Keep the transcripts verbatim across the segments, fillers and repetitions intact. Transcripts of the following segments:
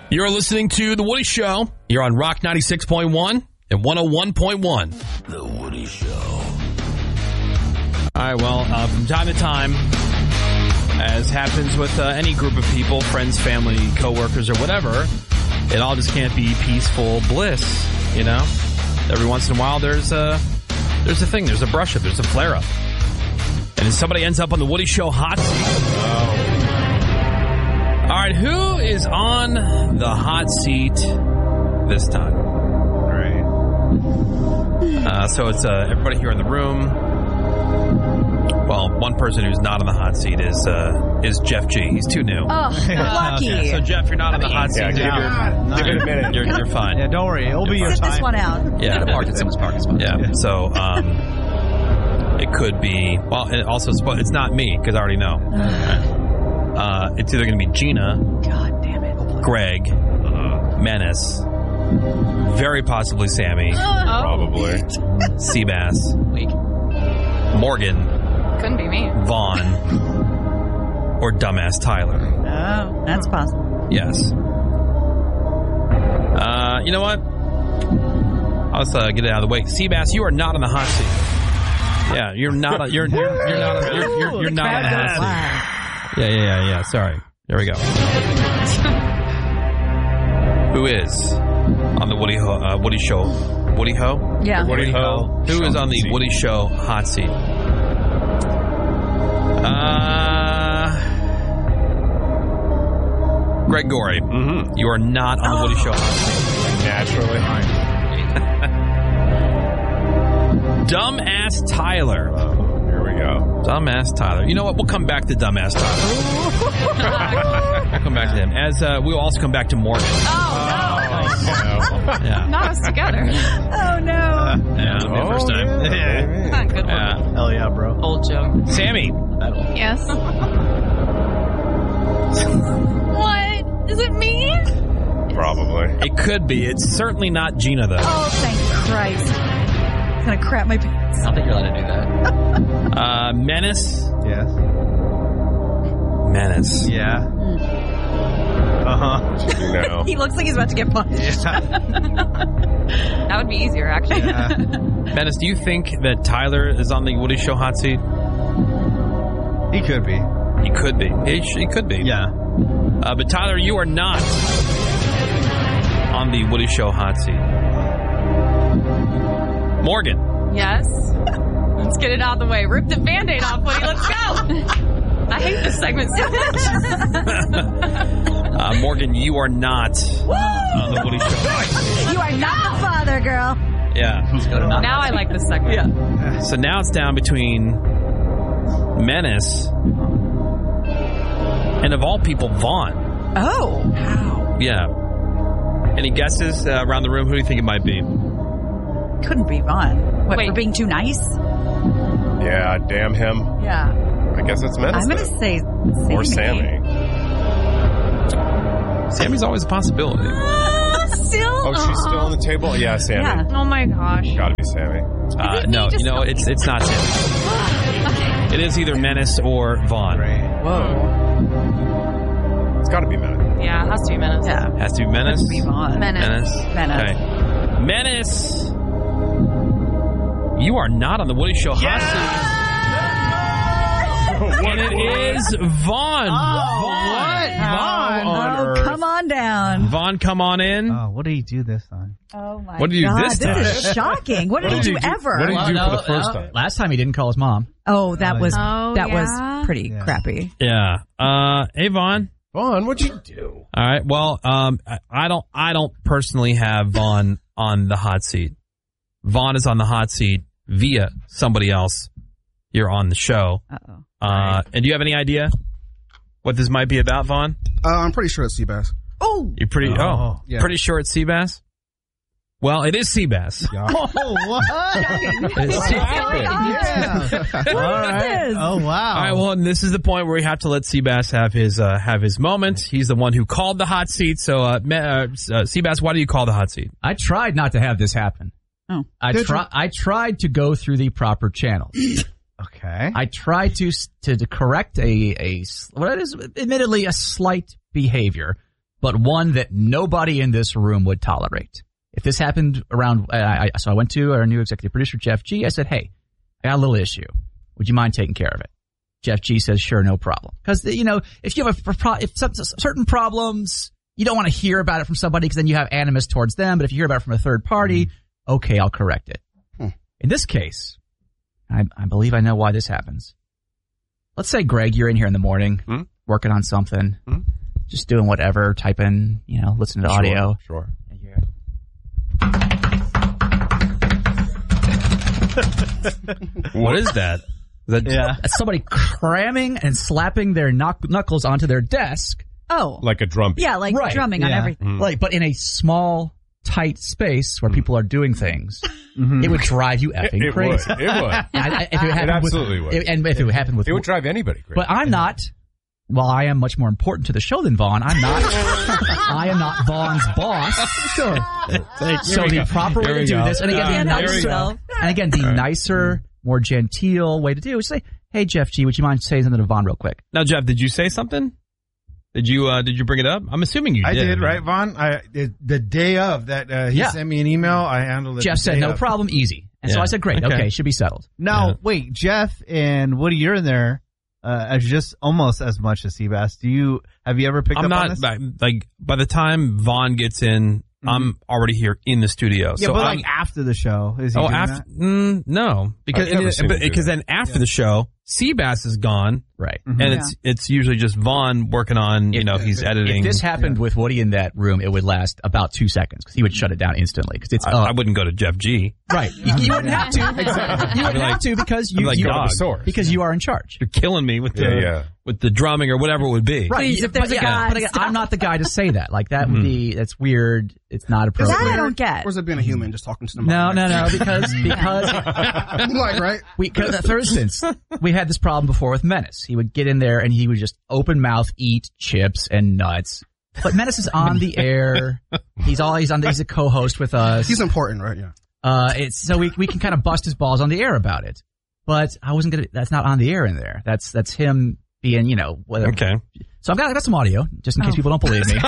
You're listening to The Woody Show. You're on Rock ninety-six point one and one oh one point one. The Woody Show. All right, well, uh, from time to time, as happens with uh, any group of people, friends, family, coworkers, or whatever, it all just can't be peaceful bliss, you know? Every once in a while, there's a, there's a thing, there's a brush-up, there's a flare-up. And somebody ends up on The Woody Show hot seat. Oh. All right, who is on the hot seat this time? All right. Uh, so it's uh, everybody here in the room. Well, one person who's not on the hot seat is uh, is Jeff G. He's too new. Oh, lucky. Yeah, so, Jeff, you're not on the hot seat. Yeah, give, you're, it a minute. You're, you're fine. Yeah, don't worry. It'll be your Sit time. this one out. Yeah. Parked at someone's parking spot. Yeah. So um, it could be. Well, and also it's not me because I already know. Uh, it's either going to be Gina. God damn it. Greg. Uh, Menace. Very possibly Sammy. Oh. Probably. Seabass. Weak. Morgan. Couldn't be me. Vaughn. Or dumbass Tyler. Oh, that's possible. Yes. Uh, you know what? Let's uh, get it out of the way. Seabass, you are not on the hot seat. Yeah, you're not. A, you're, you're you're not. A, you're you're, you're not on the hot seat. Yeah, yeah, yeah, yeah. Sorry. There we go. Who is on the Woody Ho, uh, Woody Show? Woody Ho? Yeah. Woody Ho. Who is on the Woody Show hot seat? Uh, Greg Gorey. Mm-hmm. You are not on the Woody Show hot seat. Naturally. Dumbass Tyler. Oh, here we go. Dumbass Tyler. You know what? We'll come back to Dumbass Tyler. We'll come back to him. As uh, we'll also come back to Morgan. Oh, no. Yeah. Not us together. Oh, no. Yeah, that'll be the first time. Yeah. Not good one. Yeah. Hell yeah, bro. Old joke. Sammy. Yes. What? Is it me? Probably. It could be. It's certainly not Gina, though. Oh, thank Christ. I'm going to crap my pants. I don't think you're allowed to do that. Uh, Menace. Yes. Menace. Yeah. Uh-huh. No. He looks like he's about to get punched. That would be easier, actually. Yeah. Menace, do you think that Tyler is on the Woody Show hot seat? He could be. He could be. He, sh- he could be. Yeah. Uh, but Tyler, you are not on the Woody Show hot seat. Morgan. Yes. Let's get it out of the way. Rip the Band-Aid off, Woody. Let's go. I hate this segment so much. uh, Morgan, you are not on the Woody Show. You are not the father, girl. Yeah. Now I like this segment. Yeah. So now it's down between Menace and, of all people, Vaughn. Oh. Wow. Yeah. Any guesses uh, around the room? Who do you think it might be? Couldn't be Vaughn. What, Wait. for being too nice? Yeah, damn him. Yeah. I guess it's Menace. I'm going to say Sammy. Or Sammy. Sammy's always a possibility. Uh, still? Oh, she's still on the table? Yeah, Sammy. Yeah. Oh, my gosh. Gotta be Sammy. Uh, it me? no, Just you know, tell it's me. it's not Sammy. It is either Menace or Vaughn. Whoa. It's gotta be Menace. Yeah, it has to be Menace. Yeah. Has to be Menace. Couldn't be Vaughn. Menace. Menace. Menace. Okay. Menace. You are not on the Woody Show hot seat. And it is Vaughn. Oh, Vaughn. Vaughn. on Oh, earth. come on down. Vaughn, come on in. Oh, what did he do this time? Oh, my What did you do God. this time? This is shocking. What did What he did do you do- ever? what did you do Well, for the first no, time? Last time he didn't call his mom. Oh, that was Oh, that yeah? was pretty Yeah. crappy. Yeah. Uh, hey, Vaughn. Vaughn, what'd you do? All right. Well, um, I, I don't, I don't personally have Vaughn on the hot seat. Vaughn is on the hot seat via somebody else here on the show. Uh-oh. Uh, and do you have any idea what this might be about, Vaughn? Uh, I'm pretty sure it's Seabass. Oh. You're pretty, oh, Oh, yeah. pretty sure it's Seabass? Well, it is Seabass. Yeah. Oh, what? It's Seabass. Yeah. What is this? Oh, wow. All right, well, and this is the point where we have to let Seabass have his uh, have his moment. He's the one who called the hot seat. So, uh, uh, uh, Seabass, why do you call the hot seat? I tried not to have this happen. Oh. I Did try, you? I tried to go through the proper channels. Okay. I tried to to correct a a what is admittedly a slight behavior, but one that nobody in this room would tolerate. If this happened around, uh, I, so I went to our new executive producer, Jeff G. I said, hey, I got a little issue. Would you mind taking care of it? Jeff G says, sure, no problem. Because, you know, if you have a, if some, certain problems, you don't want to hear about it from somebody because then you have animus towards them. But if you hear about it from a third party, okay, I'll correct it. Hmm. In this case, I, I believe I know why this happens. Let's say, Greg, you're in here in the morning, hmm? working on something, hmm? just doing whatever, typing, you know, listening to sure, audio. Sure. And you're, what is that? Is that yeah. That's somebody cramming and slapping their knuck- knuckles onto their desk. Oh. Like a drum beat. Yeah, like right. drumming yeah. on everything. Mm. Like, but in a small, tight space where mm. people are doing things, mm-hmm. it would drive you effing it, it crazy. Would. It would. I, I, if it, it absolutely with, would. It, and if it happened with... It would drive anybody crazy. But I'm not... Well, I am much more important to the show than Vaughn. I'm not. I am not Vaughn's boss. Sure. So the go. proper way to do this, and again, the nicer, and again, the nicer, more genteel way to do it is say, "Hey, Jeff G, would you mind saying something to Vaughn real quick?" Now, Jeff, did you say something? Did you uh, did you bring it up? I'm assuming you did. I did, right, Vaughn? I, the, the day of that, uh, he yeah. sent me an email. I handled it. Jeff said, "No of. problem, easy." And yeah. so I said, "Great, okay. okay, should be settled." Now, yeah. wait, Jeff and Woody, you're in there. Uh, as just almost as much as Seabass. Do you have you ever picked I'm up not, on this? By, like by the time Vaughn gets in, mm-hmm. I'm already here in the studio. Yeah, so but I'm, like after the show, is he oh doing after that? Mm, no because because then after yeah. the show, Seabass is gone, right? Mm-hmm. And yeah. it's it's usually just Vaughn working on you if, know he's if, editing. If this happened yeah. with Woody in that room, it would last about two seconds because he would shut it down instantly. Because it's I, uh, I wouldn't go to Jeff G. Right? You, you wouldn't have to. Exactly. You wouldn't like, have to because you like you are source. because you are in charge. You're killing me with the yeah, yeah. with the drumming or whatever it would be. Right. Please, if there's but, a again, God, but again, I'm not the guy to say that. Like that would be that's weird. It's not appropriate. That I don't get. Where's it being a human just talking to them? No, no, no. Because because like right. We, for instance, we had this problem before with Menace. He would get in there and he would just open mouth eat chips and nuts. But Menace is on the air. He's always on. The, he's a co-host with us. He's important, right? Yeah. Uh, it's so we we can kind of bust his balls on the air about it. But I wasn't gonna. That's not on the air in there. That's that's him being, you know, whatever. Okay. So I've got, I've got some audio just in case oh. people don't believe me.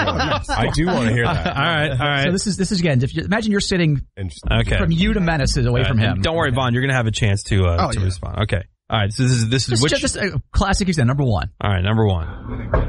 I do want to hear that. all right, all right. So this is this is again. If you, imagine you're sitting okay. from you to Menace is away right. from him. And don't worry, Vaughn. You're gonna have a chance to uh, oh, to yeah. respond. Okay. All right. So this is this is This which is just a classic example. Number one. All right. Number one.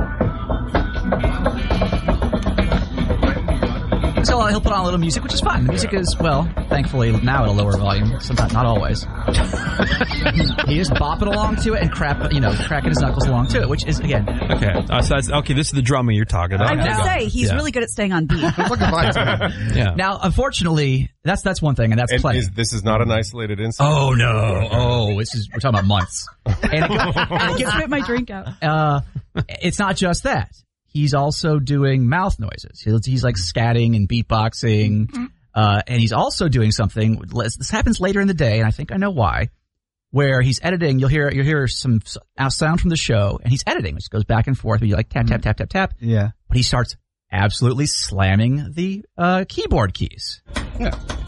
So uh, he'll put on a little music, which is fine. The music is, well, thankfully now at a lower volume. Sometimes, not always. He is bopping along to it and crap, you know, cracking his knuckles along to it, which is again. Okay, uh, so that's okay. This is the drumming you're talking about. I would okay. say he's yeah. really good at staying on beat. It's like a vibe to me. Yeah. Now, unfortunately, that's that's one thing, and that's And plenty. is, this is not an isolated incident. Oh no! Oh, this is we're talking about months. And it, and it I gets, spit my drink out. uh, it's not just that. He's also doing mouth noises. He's, he's like scatting and beatboxing. Mm-hmm. Uh, and he's also doing something. This happens later in the day, and I think I know why. Where he's editing, you'll hear you'll hear some sound from the show, and he's editing. It just goes back and forth. You like tap tap tap tap tap. Yeah. But he starts absolutely slamming the uh, keyboard keys. Yeah.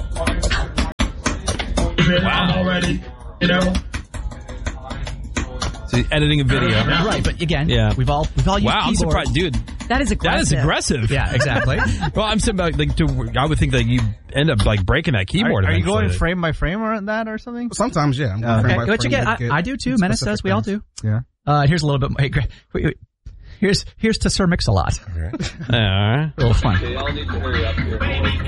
Wow. Already, you know. So he's editing a video. Right, but again, yeah. we've all we've all used wow, I'm keyboards. surprised, dude. That is aggressive. That is aggressive. Yeah, exactly. Well, I'm saying about like to, I would think that you end up like breaking that keyboard. Are, are you eventually. going frame by frame on that or something? Sometimes, yeah. I'm going Okay. frame by But frame again, to get I, I do too. Menace says we all do. Yeah. Uh, here's a little bit. Hey, Greg, wait, wait. Here's here's to Sir Mix-a-Lot. All right. A little fun. They all need to hurry up here.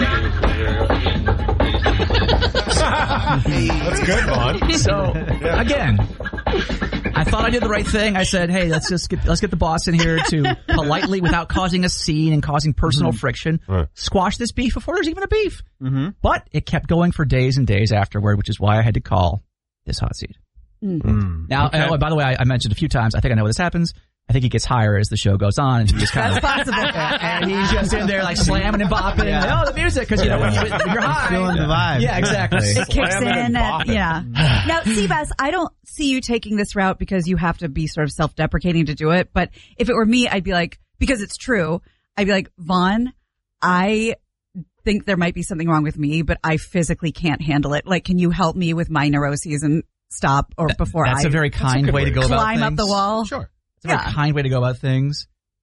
That's good, Vaughn. So again, I thought I did the right thing. I said, "Hey, let's just get let's get the boss in here to politely, without causing a scene and causing personal mm-hmm. friction, right. squash this beef before there's even a beef." Mm-hmm. But it kept going for days and days afterward, which is why I had to call this hot seat. Mm. Now, Okay. and, oh, by the way, I, I mentioned a few times. I think I know where this happens. I think he gets higher as the show goes on, and he just kind That's of possible. and he's just in there like slamming and bopping. Yeah. And, oh, the music, because you know when, you, when you're high, Feeling the vibe. yeah, exactly. It kicks Slamming in. and At, bopping. yeah. Now, Seabass, I don't see you taking this route because you have to be sort of self-deprecating to do it. But if it were me, I'd be like, because it's true, I'd be like, Vaughn, I think there might be something wrong with me, but I physically can't handle it. Like, can you help me with my neuroses and stop or before That's I a very kind good way to way go to about climb things. up the wall? Sure. It's a very Yeah. kind way to go about things.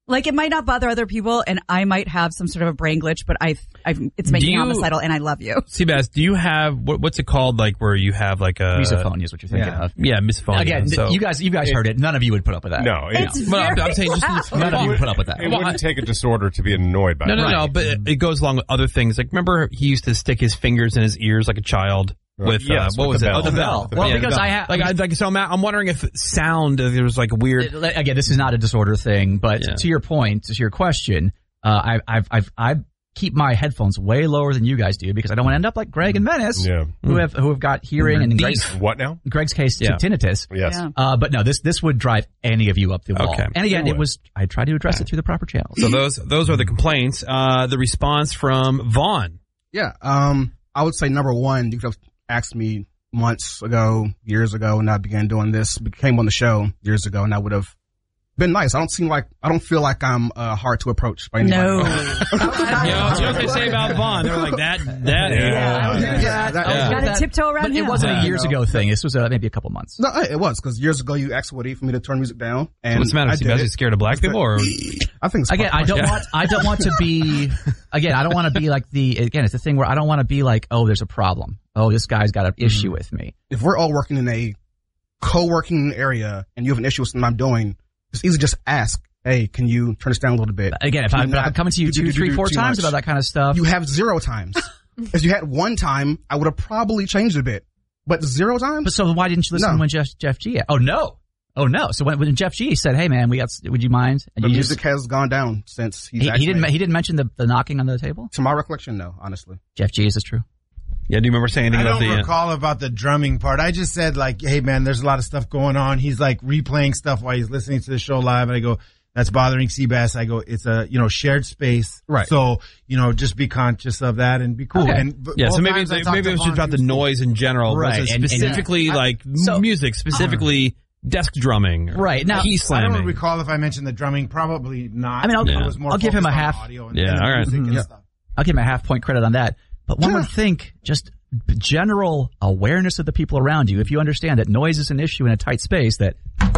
Like, it might not bother other people, and I might have some sort of a brain glitch, but I've, I've it's making you, me homicidal, and I love you. Seabass, do you have, what, what's it called, like, where you have, like, a... Misophonia is what you're thinking yeah. of. Yeah, misophonia. Again, so. you guys you guys heard it. None of you would put up with that. No. It's It, very Well, I'm, I'm saying just... loud. None of you would put up with that. it wouldn't take a disorder to be annoyed by No, it. no, no, but it, it goes along with other things. Like, remember he used to stick his fingers in his ears like a child? With, Yes, uh, what with was the it? bell. Oh, the bell. The Well, Yeah, the because bell. I have- like, I, like, so I'm, I'm wondering if sound, if there was like a weird. It- again, this is not a disorder thing, but Yeah. to your point, to your question, uh, I, I've, I've, I keep my headphones way lower than you guys do because I don't want to end up like Greg and Menace, Yeah. who have who have got hearing and in Greg's, What now? Greg's case Yeah. tinnitus. Yes. Yeah. Uh, but no, this this would drive any of you up the wall. Okay. And again, It it would. was I tried to address it through the proper channels. So those those are the complaints. Uh, the response from Vaughn. Yeah. Um, I would say number one, you could have asked me months ago, years ago, when I began doing this, became on the show years ago, and I would have been nice. I don't seem like, I don't feel like I'm uh, hard to approach by anybody. No. You know, you know what they say about Vaughn? They're like that. That. Yeah. Yeah, that- Yeah. Gotta That- tiptoe around But it him. wasn't Yeah. a years ago thing. This was uh, maybe a couple months. No, it was, because years ago you asked Woody for me to turn music down, and What's the matter? I Is he did basically it. scared of black people, or I think it's Again, I don't Yeah. want I don't want to be again, I don't want to be like the again, it's the thing where I don't want to be like, oh, there's a problem. Oh, this guy's got an issue with me. If we're all working in a co-working area and you have an issue with something I'm doing, it's easy to just ask, hey, can you turn this down a little bit? Again, if Can I'm, you if I'm not coming to you do- two, do- do- three, do four too times much? about that kind of stuff, You have zero times. If you had one time, I would have probably changed it a bit. But zero times? but so why didn't you listen No. when Jeff Jeff G? Oh no, oh no. So when, when Jeff G said, "Hey man, we got, would you mind?" And the you music just, has gone down since he's he, actually, he didn't he didn't mention the, the knocking on the table. to my recollection, no, honestly. Jeff G, is this true? yeah? Do you remember saying I anything about don't the? uh, recall about the drumming part. I just said like, hey man, there's a lot of stuff going on. He's like replaying stuff while he's listening to the show live. And I go, that's bothering Seabass. I go, it's a, you know, shared space. Right. So, you know, just be conscious of that and be cool. Okay. And b- Yeah, so both maybe times I maybe talked it to was just Vaughn, about he the was cool. noise in general, Right, wasn't and- and- specifically like So- music, specifically desk drumming, or Right, now- key I slamming. don't recall if I mentioned the drumming. Probably not. I mean, I'll- It was more I'll give him a focused on half- audio and, Yeah, and the all right. music and Yeah. stuff. I'll give him a half point credit on that. But one would think just general awareness of the people around you. If you understand that noise is an issue in a tight space, that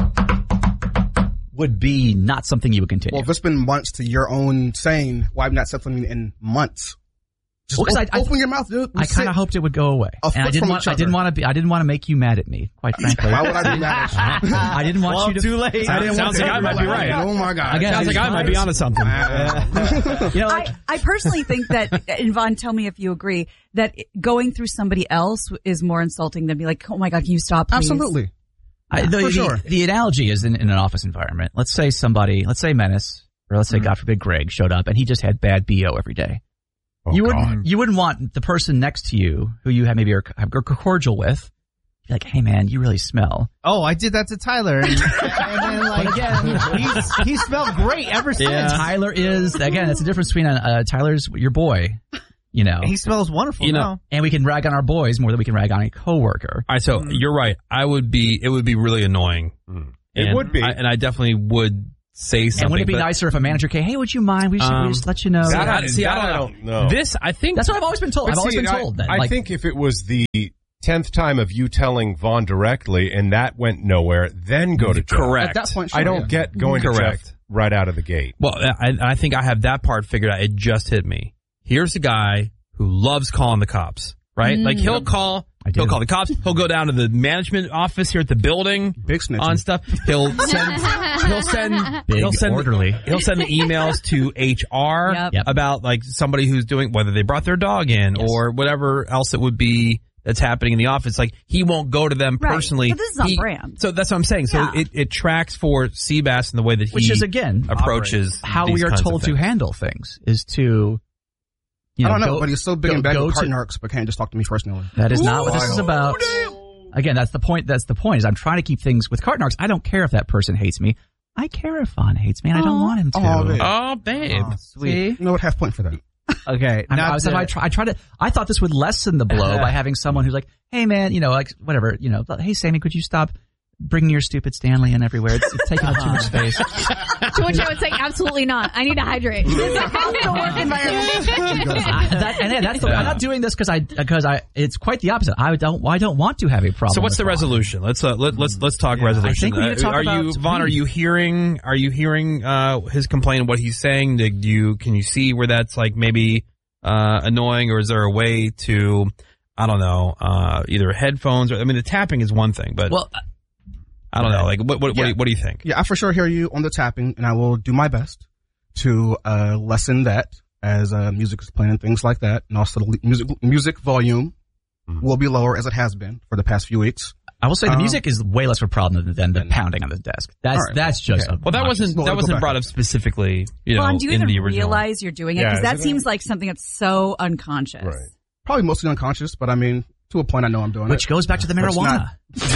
would be not something you would continue. Well, if it's been months to your own saying, why have you not said something in months? Just Well, 'cause op- I- I- open your mouth, dude. I kind of hoped it would go away, A and I foot didn't from want. each I didn't other. want to be. I didn't want to make you mad at me. Quite frankly, Why would I do that? I didn't want Well, you to. too late. I didn't Sounds want like I might be right. Oh my God. Again, Sounds like I might be onto something. You know, like, I, I personally think that, and Vaughn, tell me if you agree, that going through somebody else is more insulting than be like, oh my God, can you stop, please? Absolutely. I, the, for the, sure. the analogy is in, in an office environment. Let's say somebody, let's say Menace, or let's say, God forbid, Greg showed up and he just had bad B O every day. Oh, you God. wouldn't, you wouldn't want the person next to you who you have maybe are, are cordial with, be like, hey man, you really smell. Oh, I did that to Tyler. And, and then, like, But again, he's, he smelled great ever since. And Tyler is, again, it's the difference between, uh, Tyler's your boy, you know. He smells wonderful You know, now. And we can rag on our boys more than we can rag on a coworker. All right, so you're right. I would be. It would be really annoying. It And would be. I, and I definitely would say something. And wouldn't it be but, nicer if a manager came, hey, would you mind? We should Um, we just let you know. That I- see, that I I don't, don't know. This, I think. That's what I've always been told. But I've always see, been told I, that. I like, think if it was the tenth time of you telling Vaughn directly and that went nowhere, then go to Jeff. correct. At that point, sure, I don't yeah. get going to Correct. Jeff right out of the gate. Well, I, I think I have that part figured out. It just hit me. Here's a guy who loves calling the cops, right? Like he'll call, I do. he'll call the cops. He'll go down to the management office here at the building Big snitching. on stuff. He'll send, he'll send, Big he'll send, orderly. he'll send the emails to H R Yep. Yep. about like somebody who's doing, whether they brought their dog in Yes. or whatever else it would be that's happening in the office. Like he won't go to them Right. personally. But this is on He- brand. So that's what I'm saying. So Yeah. it, it tracks for Seabass in the way that he which is again approaches how these we are kinds of told to things. handle things is to. You know, I don't know, go- but he's so big go- and bad go with to- carton arcs, but can't just talk to me personally. That is not what this is Ooh, about. Again, that's the point. That's the point. Is I'm trying to keep things with carton arcs. I don't care if that person hates me. I care if Vaughn hates me, and I don't want him to. Oh, babe. Oh, babe. Oh, sweet. See? You know what? Half point for that. Okay. I'm, Now I, was, to- I, try, I try to. I thought this would lessen the blow by having someone who's like, "Hey, man, you know, like whatever, you know, hey, Sammy, could you stop bringing your stupid Stanley in everywhere. It's, it's taking up too much space. To which I would say, absolutely not. I need to hydrate. This is a hostile work environment. I, that, and yeah, that's the, I'm not doing this because I because I. It's quite the opposite. I don't. I don't want to have a problem. So what's the with resolution? Let's uh, let, let's let's talk Yeah, resolution. I think we need to talk are about you Vaughn? Are you hearing? Are you hearing uh, his complaint and what he's saying? Did you can you see where that's like maybe uh, annoying, or is there a way to I don't know uh, either headphones or I mean the tapping is one thing, but well. I don't know. Like, what what, Yeah. what, do you, what do you think? Yeah, I for sure hear you on the tapping, and I will do my best to uh, lessen that as uh, music is playing and things like that, and also the music music volume will be lower as it has been for the past few weeks. I will say the Um, music is way less of a problem than, than the pounding on the desk. That's All right. that's just Okay. a Well, that wasn't Well, that go wasn't back brought up. up specifically. You know, Vaughn, do you in even the original. realize you're doing it? Yeah, Because that isn't seems it? like something that's so unconscious. Right. Probably mostly unconscious, but I mean, to a point, I know I'm doing which it. goes back to the But it's marijuana.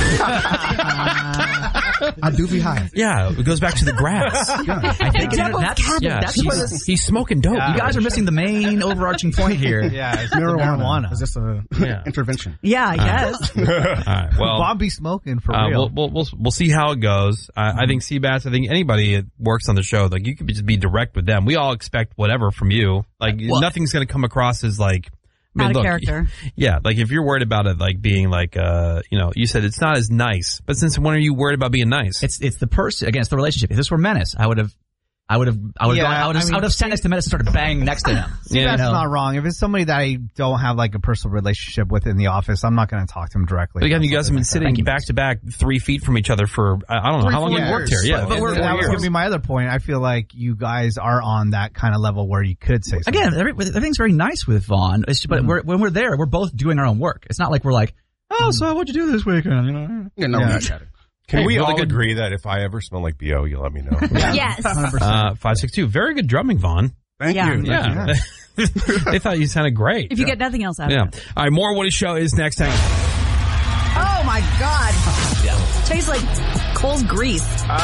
I do be high. Yeah, it goes back to the grass. I think Devil's that's, Cabinet. yeah, that's what he's, it's- he's smoking dope. Yeah. you guys are missing the main overarching point here. Yeah, it's Marijuana. marijuana. Is this a Yeah. intervention? Yeah, I guess. All right. Well, Bob be smoking for Uh, real. we'll, we'll we'll we'll see how it goes. I, I think Seabass. I think anybody that works on the show, like you could just be direct with them. We all expect whatever from you. Like Well- nothing's going to come across as like I mean, Out of look, character. Yeah, like if you're worried about it, like being like, uh, you know, you said it's not as nice. But since when are you worried about being nice? It's it's the person again. It's the relationship. If this were Menace, I would have, I would have, I would have, Yeah, gone, I would have, I mean, I would have sent us to Menace and started banging next to him. See, Yeah. that's You know? not wrong. If it's somebody that I don't have like a personal relationship with in the office, I'm not going to talk to him directly. But again, you guys have been Something sitting Thank you. back to back, three feet from each other for I I don't know Three, how long four you worked here. years. Yeah, But, But we're- that was we're- going to be my other point. I feel like you guys are on that kind of level where you could say something. Again, every, everything's very nice with Vaughn. It's, but we're, when we're there, we're both doing our own work. It's not like we're like, oh, so what'd you do this weekend? You know. Yeah, no, Yeah. we're not chatting. Can Hey, we really all good- agree that if I ever smell like B O, you let me know? Yes. uh, five six two. Very good drumming, Vaughn. Thank Yeah. you. Yeah, they thought you sounded great. If you get nothing else out Yeah. of it. All right, more Woody Show is next. Hang on. Oh my God. Tastes like Cole's grease.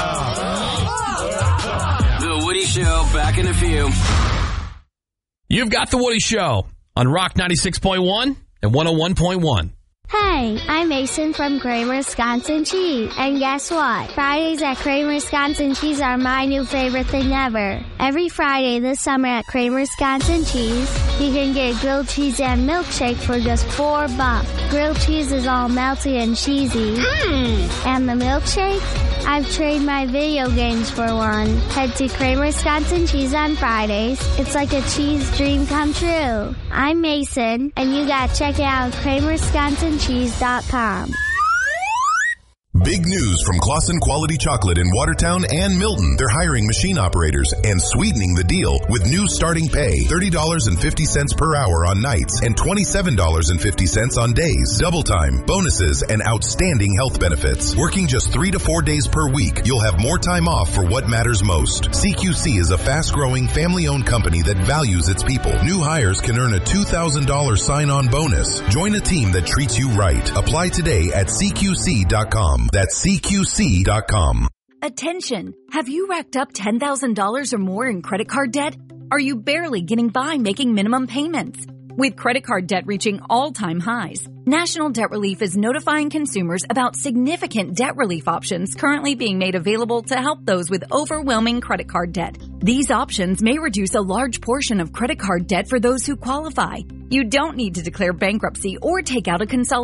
The Woody Show, back in a few. You've got the Woody Show on Rock ninety-six point one and one oh one point one. Hey, I'm Mason from Kramer Wisconsin Cheese. And guess what? Fridays at Kramer Wisconsin Cheese are my new favorite thing ever. Every Friday this summer at Kramer Wisconsin Cheese, you can get grilled cheese and milkshake for just four bucks. Grilled cheese is all melty and cheesy. Mmm. And the milkshake? I've traded my video games for one. Head to Kramer Wisconsin Cheese on Fridays. It's like a cheese dream come true. I'm Mason, and you gotta check it out at kramer wisconsin cheese dot com. Big news from Claussen Quality Chocolate in Watertown and Milton. They're hiring machine operators and sweetening the deal with new starting pay, thirty dollars and fifty cents per hour on nights and twenty-seven dollars and fifty cents on days. Double time, bonuses, and outstanding health benefits. Working just three to four days per week, you'll have more time off for what matters most. C Q C is a fast-growing, family-owned company that values its people. New hires can earn a two thousand dollars sign-on bonus. Join a team that treats you right. Apply today at C Q C dot com. That's C Q C dot com. Attention! Have you racked up ten thousand dollars or more in credit card debt? Are you barely getting by making minimum payments? With credit card debt reaching all-time highs, National Debt Relief is notifying consumers about significant debt relief options currently being made available to help those with overwhelming credit card debt. These options may reduce a large portion of credit card debt for those who qualify. You don't need to declare bankruptcy or take out a consolidation